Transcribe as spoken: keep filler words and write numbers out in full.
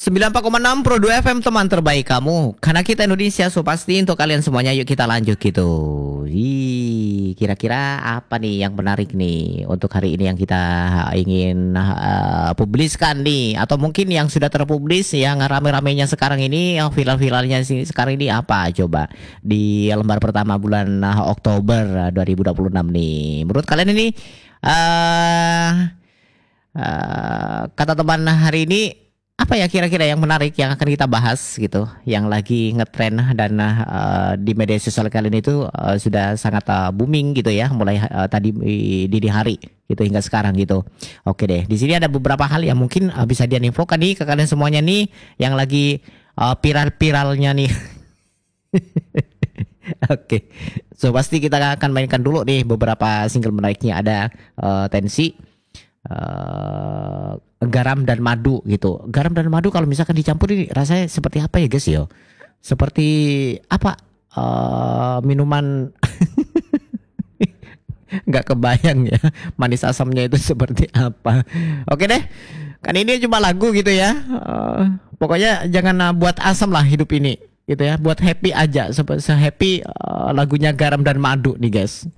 sembilan puluh empat koma enam Pro dua F M, teman terbaik kamu. Karena kita Indonesia, so pasti untuk kalian semuanya. Yuk kita lanjut gitu. Ih, kira-kira apa nih yang menarik nih untuk hari ini yang kita ingin uh, publiskan nih? Atau mungkin yang sudah terpublis, yang rame-ramenya sekarang ini, yang viral-viralnya sih sekarang ini apa? Coba di lembar pertama bulan uh, Oktober uh, dua ribu dua puluh enam nih. Menurut kalian ini uh, uh, kata teman hari ini, apa ya kira-kira yang menarik yang akan kita bahas gitu, yang lagi ngetren dan uh, di media sosial kalian itu uh, sudah sangat uh, booming gitu ya, mulai uh, tadi uh, dini hari gitu hingga sekarang gitu. Oke deh, di sini ada beberapa hal yang mungkin uh, bisa diinfokan nih ke kalian semuanya nih yang lagi uh, viral-viralnya nih. Oke, so pasti kita akan mainkan dulu nih beberapa single menariknya. Ada uh, Tensi, uh, garam dan madu gitu. Garam dan madu kalau misalkan dicampur ini rasanya seperti apa ya guys yo? Seperti apa? Uh, minuman nggak kebayang ya manis asamnya itu seperti apa. Oke deh, kan ini cuma lagu gitu ya. Uh, pokoknya jangan uh, buat asam lah hidup ini gitu ya. Buat happy aja, se-happy uh, lagunya garam dan madu nih guys.